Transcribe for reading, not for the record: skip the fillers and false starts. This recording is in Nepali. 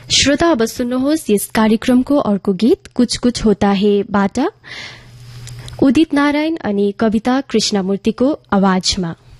श्रोता अब सुन्नुहोस् यस कार्यक्रमको अर्को गीत कुछ कुछ होता है बाट उदित नारायण अनि कविता कृष्णमूर्तिको आवाजमा।